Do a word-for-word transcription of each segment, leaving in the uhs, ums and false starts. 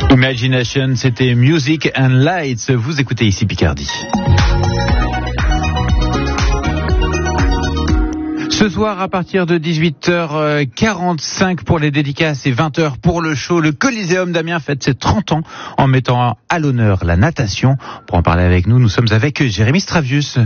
Imagination, c'était Music and Lights. Vous écoutez ici Picardie. Ce soir, à partir de dix-huit heures quarante-cinq pour les dédicaces et vingt heures pour le show, le Coliseum d'Amiens fête ses trente ans en mettant à l'honneur la natation. Pour en parler avec nous, nous sommes avec Jérémy Stravius.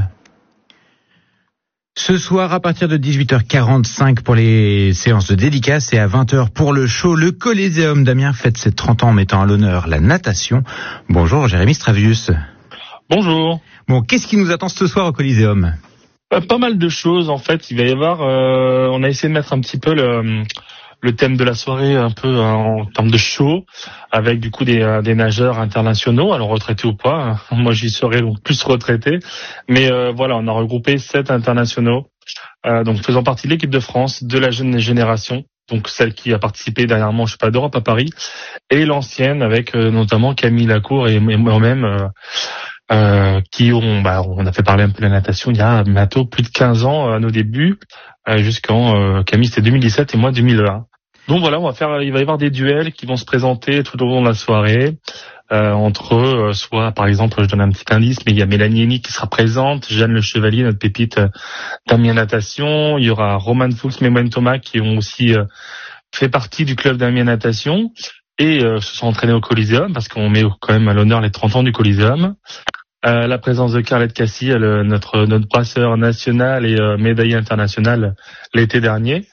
Ce soir, à partir de dix-huit heures quarante-cinq pour les séances de dédicaces et à vingt heures pour le show, le Coliseum d'Amiens fête ses trente ans en mettant à l'honneur la natation. Bonjour Jérémy Stravius. Bonjour. Bon, qu'est-ce qui nous attend ce soir au Coliseum ? Pas mal de choses en fait. Il va y avoir. Euh, on a essayé de mettre un petit peu le, le thème de la soirée un peu en termes de show, avec du coup des, des nageurs internationaux, alors retraités ou pas. Moi, j'y serai donc plus retraité. Mais euh, voilà, on a regroupé sept internationaux, euh, donc faisant partie de l'équipe de France, de la jeune génération, donc celle qui a participé dernièrement, je sais pas, d'Europe à Paris, et l'ancienne avec euh, notamment Camille Lacour et, et moi-même. Euh, Euh, qui ont, bah, on a fait parler un peu de la natation il y a bientôt plus de quinze ans euh, à nos débuts, euh, jusqu'en euh, Camille c'était deux mille dix-sept et moi deux mille un. Donc voilà, on va faire, il va y avoir des duels qui vont se présenter tout au long de la soirée euh, entre eux, euh, soit par exemple, je donne un petit indice, mais il y a Mélanie Henny qui sera présente, Jeanne Le Chevalier, notre pépite euh, d'Amiens Natation, il y aura Roman Fuchs, Mémoine Thomas qui ont aussi euh, fait partie du club d'Amiens Natation et euh, se sont entraînés au Coliseum parce qu'on met quand même à l'honneur les trente ans du Coliseum. Euh, la présence de Carlette Cassis, elle, notre notre brasseur national et euh, médaillé international l'été dernier.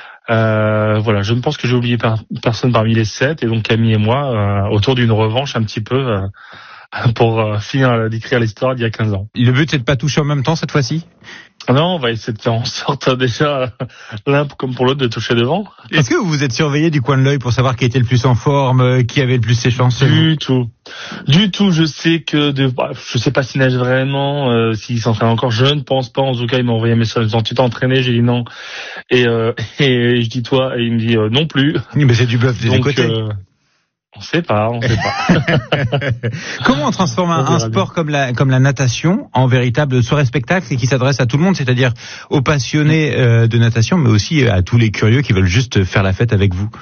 Euh, voilà, je ne pense que j'ai oublié per- personne parmi les sept, et donc Camille et moi euh, autour d'une revanche un petit peu euh, pour euh, finir d'écrire l'histoire d'il y a quinze ans. Le but c'est de pas toucher en même temps cette fois-ci ? Non, on va essayer de faire en sorte déjà l'un comme pour l'autre de toucher devant. Est-ce que vous vous êtes surveillé du coin de l'œil pour savoir qui était le plus en forme, qui avait le plus ses chances ? Du tout, du tout. Je sais que de, bah, je sais pas s'il nage vraiment, euh, s'il s'entraîne encore. Je ne pense pas. En tout cas, il m'a envoyé un message disant tu t'es entraîné. J'ai dit non. Et, euh, et je dis toi. Et il me dit euh, non plus. Mais c'est du bluff des deux côtés. Euh, on sait pas, on sait pas. Comment on transforme un, on un sport comme la comme la natation en véritable soirée spectacle et qui s'adresse à tout le monde, c'est-à-dire aux passionnés euh, de natation, mais aussi à tous les curieux qui veulent juste faire la fête avec vous?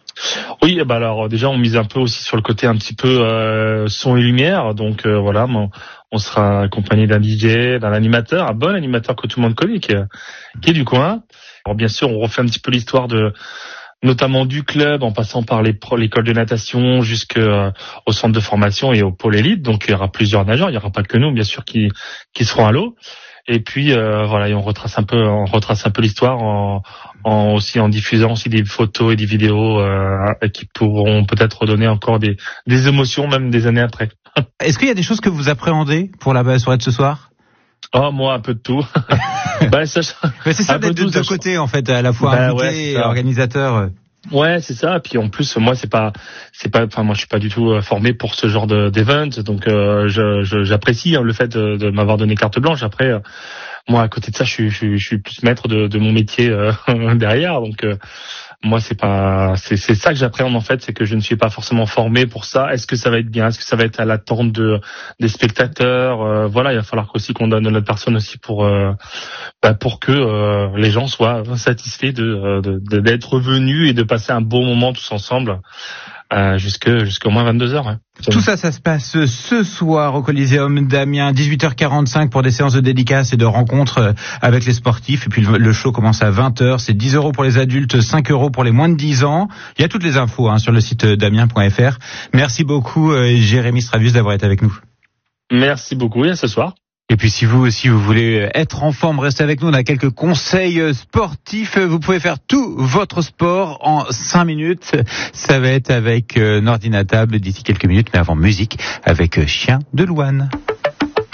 Oui, bah alors déjà on mise un peu aussi sur le côté un petit peu euh, son et lumière, donc euh, voilà, on, on sera accompagné d'un D J, d'un animateur, un bon animateur que tout le monde connaît, qui est, qui est du coin. Alors bien sûr, on refait un petit peu l'histoire de notamment du club, en passant par les pro, l'école de natation jusqu'au euh, centre de formation et au pôle élite. Donc il y aura plusieurs nageurs, il n'y aura pas que nous, bien sûr, qui qui seront à l'eau. Et puis euh, voilà, et on retrace un peu, on retrace un peu l'histoire en, en aussi en diffusant aussi des photos et des vidéos euh, qui pourront peut-être redonner encore des des émotions même des années après. Est-ce qu'il y a des choses que vous appréhendez pour la soirée de ce soir? Oh, moi, un peu de tout. bah, ça, Mais c'est ça d'être de deux côtés, en fait, à la fois bah, invité ouais, et organisateur. Ouais, c'est ça. Puis en plus, moi, c'est pas, c'est pas, enfin, moi, je suis pas du tout formé pour ce genre de, d'event, donc euh, je, je, j'apprécie hein, le fait de, de m'avoir donné carte blanche. Après, euh, moi, à côté de ça, je suis, je suis, je suis plus maître de, de mon métier euh, derrière, donc. Euh, Moi, c'est pas, c'est, c'est ça que j'appréhende en fait, c'est que je ne suis pas forcément formé pour ça. Est-ce que ça va être bien? Est-ce que ça va être à l'attente de des spectateurs? euh, Voilà, il va falloir aussi qu'on donne notre personne aussi pour euh, bah, pour que euh, les gens soient satisfaits de, de, de d'être venus et de passer un bon moment tous ensemble. Euh, jusque jusqu'au moins vingt-deux heures. Hein. Tout ça, ça se passe ce soir au Coliseum d'Amiens, dix-huit heures quarante-cinq pour des séances de dédicaces et de rencontres avec les sportifs. Et puis le show commence à vingt heures. C'est dix euros pour les adultes, cinq euros pour les moins de dix ans. Il y a toutes les infos hein, sur le site damien point f r. Merci beaucoup euh, Jérémy Stravius d'avoir été avec nous. Merci beaucoup et à ce soir. Et puis si vous aussi vous voulez être en forme, restez avec nous, on a quelques conseils sportifs. Vous pouvez faire tout votre sport en cinq minutes. Ça va être avec Nordina Table d'ici quelques minutes, mais avant musique avec Chien de Louane.